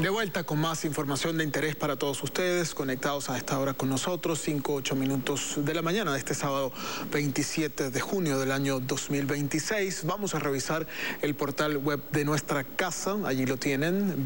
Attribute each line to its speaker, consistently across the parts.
Speaker 1: De vuelta con más información de interés para todos ustedes, conectados a esta hora con nosotros, 5:08 minutos de la mañana de este sábado 27 de junio del año 2026. Vamos a revisar el portal web de nuestra casa, allí lo tienen,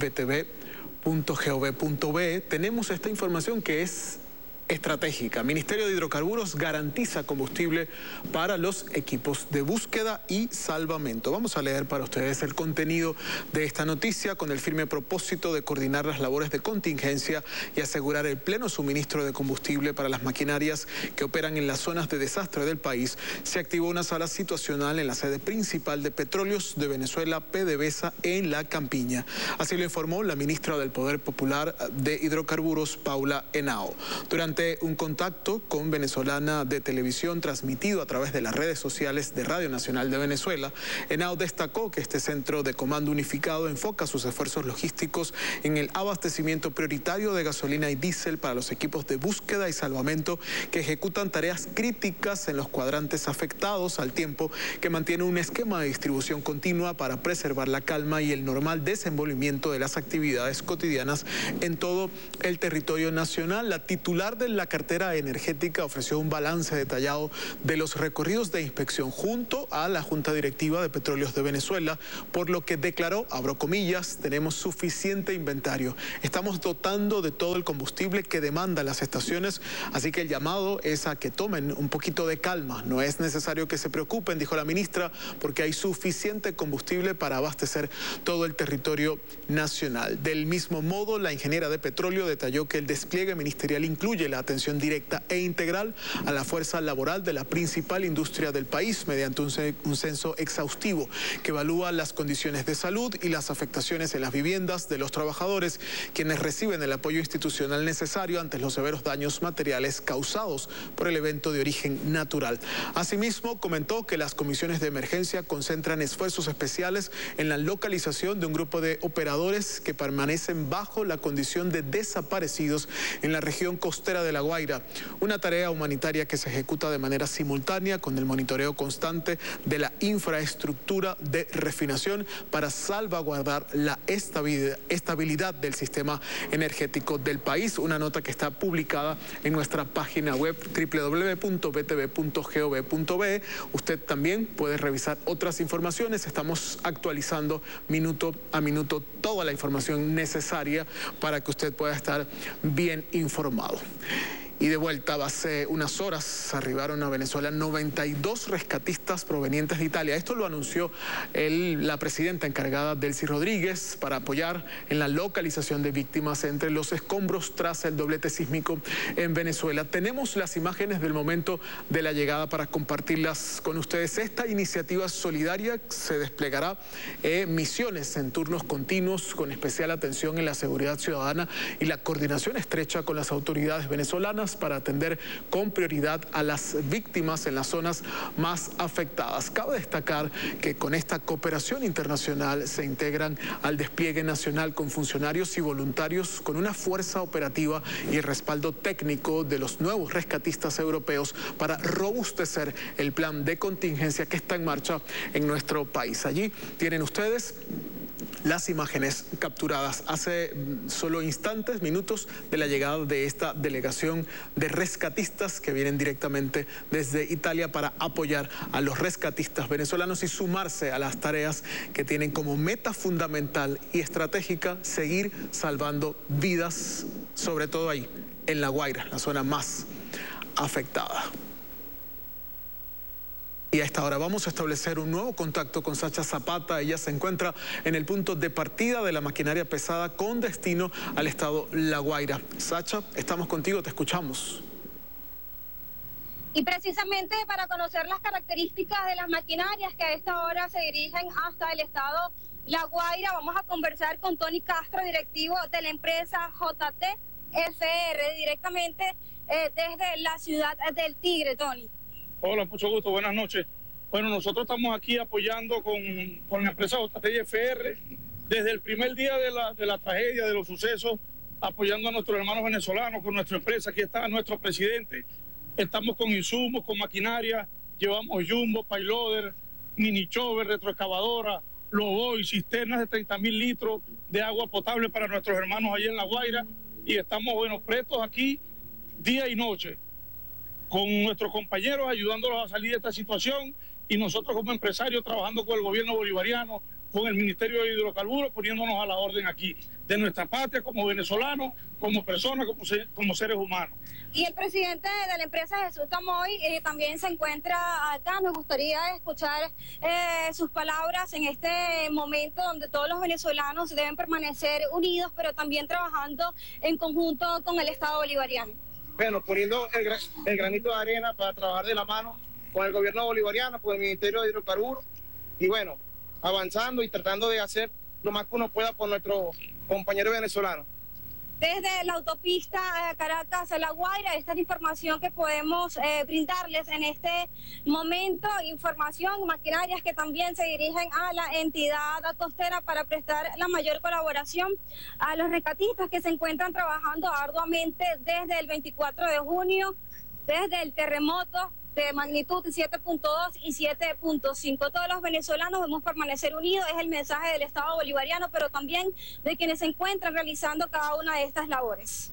Speaker 1: btv.gov.be. Tenemos esta información que es estratégica. Ministerio de Hidrocarburos garantiza combustible para los equipos de búsqueda y salvamento. Vamos a leer para ustedes el contenido de esta noticia con el firme propósito de coordinar las labores de contingencia y asegurar el pleno suministro de combustible para las maquinarias que operan en las zonas de desastre del país. Se activó una sala situacional en la sede principal de Petróleos de Venezuela, PDVSA, en La Campiña. Así lo informó la ministra del Poder Popular de Hidrocarburos, Paula Henao. Durante un contacto con Venezolana de Televisión transmitido a través de las redes sociales de Radio Nacional de Venezuela, Henao destacó que este centro de comando unificado enfoca sus esfuerzos logísticos en el abastecimiento prioritario de gasolina y diésel para los equipos de búsqueda y salvamento que ejecutan tareas críticas en los cuadrantes afectados, al tiempo que mantiene un esquema de distribución continua para preservar la calma y el normal desenvolvimiento de las actividades cotidianas en todo el territorio nacional. La titular de la cartera energética ofreció un balance detallado de los recorridos de inspección junto a la Junta Directiva de Petróleos de Venezuela, por lo que declaró, abro comillas, tenemos suficiente inventario. Estamos dotando de todo el combustible que demandan las estaciones, así que el llamado es a que tomen un poquito de calma. No es necesario que se preocupen, dijo la ministra, porque hay suficiente combustible para abastecer todo el territorio nacional. Del mismo modo, la ingeniera de petróleo detalló que el despliegue ministerial incluye la atención directa e integral a la fuerza laboral de la principal industria del país mediante un censo exhaustivo que evalúa las condiciones de salud y las afectaciones en las viviendas de los trabajadores, quienes reciben el apoyo institucional necesario ante los severos daños materiales causados por el evento de origen natural. Asimismo, comentó que las comisiones de emergencia concentran esfuerzos especiales en la localización de un grupo de operadores que permanecen bajo la condición de desaparecidos en la región costera de La Guaira, una tarea humanitaria que se ejecuta de manera simultánea con el monitoreo constante de la infraestructura de refinación para salvaguardar la estabilidad del sistema energético del país. Una nota que está publicada en nuestra página web www.btv.gov.be. Usted también puede revisar otras informaciones. Estamos actualizando minuto a minuto toda la información necesaria para que usted pueda estar bien informado. Y de vuelta, hace unas horas arribaron a Venezuela 92 rescatistas provenientes de Italia. Esto lo anunció la presidenta encargada, Delcy Rodríguez, para apoyar en la localización de víctimas entre los escombros tras el doblete sísmico en Venezuela. Tenemos las imágenes del momento de la llegada para compartirlas con ustedes. Esta iniciativa solidaria se desplegará misiones en turnos continuos con especial atención en la seguridad ciudadana y la coordinación estrecha con las autoridades venezolanas para atender con prioridad a las víctimas en las zonas más afectadas. Cabe destacar que con esta cooperación internacional se integran al despliegue nacional con funcionarios y voluntarios con una fuerza operativa y el respaldo técnico de los nuevos rescatistas europeos para robustecer el plan de contingencia que está en marcha en nuestro país. Allí tienen ustedes las imágenes capturadas hace solo instantes, minutos, de la llegada de esta delegación de rescatistas que vienen directamente desde Italia para apoyar a los rescatistas venezolanos y sumarse a las tareas que tienen como meta fundamental y estratégica seguir salvando vidas, sobre todo ahí, en La Guaira, la zona más afectada. Y a esta hora vamos a establecer un nuevo contacto con Sacha Zapata. Ella se encuentra en el punto de partida de la maquinaria pesada con destino al estado La Guaira. Sacha, estamos contigo, te escuchamos.
Speaker 2: Y precisamente para conocer las características de las maquinarias que a esta hora se dirigen hasta el estado La Guaira, vamos a conversar con Tony Castro, directivo de la empresa JTFR, directamente desde la ciudad del Tigre. Tony.
Speaker 3: Hola, mucho gusto, buenas noches. Bueno, nosotros estamos aquí apoyando con la empresa JTFR desde el primer día de la tragedia, de los sucesos, apoyando a nuestros hermanos venezolanos con nuestra empresa. Aquí está nuestro presidente. Estamos con insumos, con maquinaria, llevamos jumbo, payloader, mini chover, retroexcavadora, lobo y cisternas de 30.000 litros de agua potable para nuestros hermanos allá en La Guaira, y estamos, bueno, prestos aquí día y noche con nuestros compañeros ayudándolos a salir de esta situación, y nosotros como empresarios trabajando con el gobierno bolivariano, con el Ministerio de Hidrocarburos, poniéndonos a la orden aquí de nuestra patria como venezolanos, como personas, como seres humanos.
Speaker 2: Y el presidente de la empresa, Jesús Tamoy, también se encuentra acá. Nos gustaría escuchar sus palabras en este momento donde todos los venezolanos deben permanecer unidos, pero también trabajando en conjunto con el Estado bolivariano.
Speaker 4: Bueno, poniendo el granito de arena para trabajar de la mano con el gobierno bolivariano, con el Ministerio de Hidrocarburos, y bueno, avanzando y tratando de hacer lo más que uno pueda por nuestros compañeros venezolanos.
Speaker 2: Desde la autopista Caracas a La Guaira, esta es la información que podemos brindarles en este momento. Información, maquinarias que también se dirigen a la entidad costera para prestar la mayor colaboración a los rescatistas que se encuentran trabajando arduamente desde el 24 de junio, desde el terremoto de magnitud 7.2 y 7.5. Todos los venezolanos debemos permanecer unidos, es el mensaje del Estado bolivariano, pero también de quienes se encuentran realizando cada una de estas labores.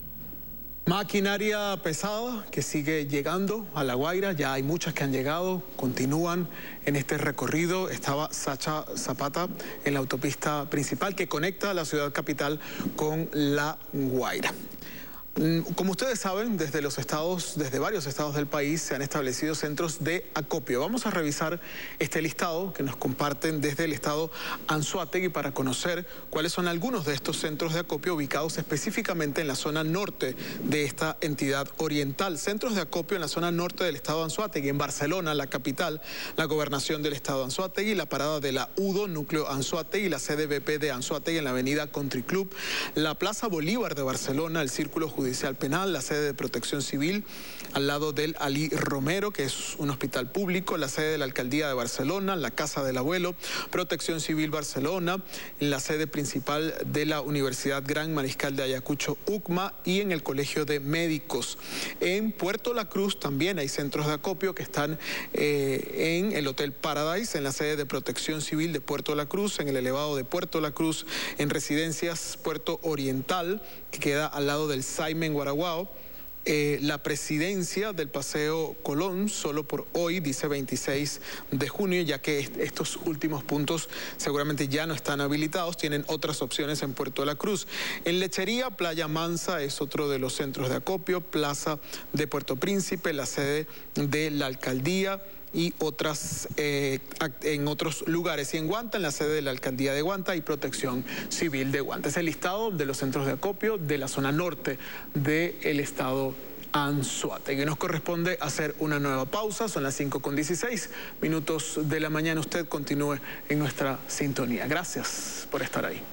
Speaker 1: Maquinaria pesada que sigue llegando a La Guaira, ya hay muchas que han llegado, continúan en este recorrido. Estaba Sacha Zapata en la autopista principal que conecta a la ciudad capital con La Guaira. Como ustedes saben, desde varios estados del país se han establecido centros de acopio. Vamos a revisar este listado que nos comparten desde el estado Anzoátegui para conocer cuáles son algunos de estos centros de acopio ubicados específicamente en la zona norte de esta entidad oriental. Centros de acopio en la zona norte del estado Anzoátegui, en Barcelona, la capital, la gobernación del estado Anzoátegui, la parada de la UDO, núcleo Anzoátegui, la sede BP de Anzoátegui en la avenida Country Club, la Plaza Bolívar de Barcelona, el Círculo Judicial Penal, la sede de Protección Civil al lado del Ali Romero, que es un hospital público, la sede de la Alcaldía de Barcelona, la Casa del Abuelo, Protección Civil Barcelona, la sede principal de la Universidad Gran Mariscal de Ayacucho, UCMA, y en el Colegio de Médicos. En Puerto La Cruz también hay centros de acopio que están en el Hotel Paradise, en la sede de Protección Civil de Puerto La Cruz, en el elevado de Puerto La Cruz, en Residencias Puerto Oriental, que queda al lado del Saime en Guaraguao. La presidencia del Paseo Colón, solo por hoy, dice 26 de junio, ya que estos últimos puntos seguramente ya no están habilitados, tienen otras opciones en Puerto La Cruz. En Lechería, Playa Mansa es otro de los centros de acopio, Plaza de Puerto Príncipe, la sede de la Alcaldía, y otras en otros lugares. Y en Guanta, en la sede de la Alcaldía de Guanta y Protección Civil de Guanta. Es el listado de los centros de acopio de la zona norte del estado Anzoátegui. Nos corresponde hacer una nueva pausa, son las 5:16 minutos de la mañana. Usted continúe en nuestra sintonía. Gracias por estar ahí.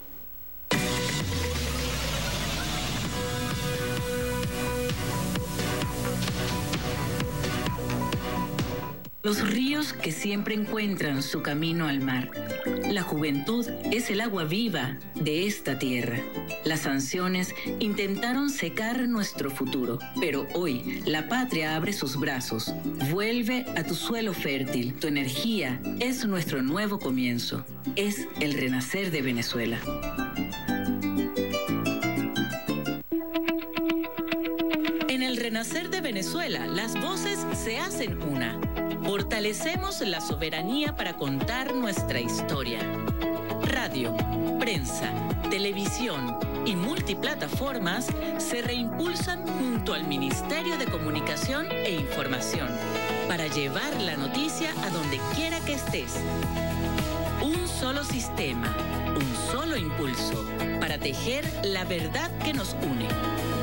Speaker 5: Los ríos que siempre encuentran su camino al mar. La juventud es el agua viva de esta tierra. Las sanciones intentaron secar nuestro futuro, pero hoy la patria abre sus brazos. Vuelve a tu suelo fértil. Tu energía es nuestro nuevo comienzo. Es el renacer de Venezuela. En el renacer de Venezuela, las voces se hacen una. Fortalecemos la soberanía para contar nuestra historia. Radio, prensa, televisión y multiplataformas se reimpulsan junto al Ministerio de Comunicación e Información para llevar la noticia a donde quiera que estés. Un solo sistema, un solo impulso para tejer la verdad que nos une.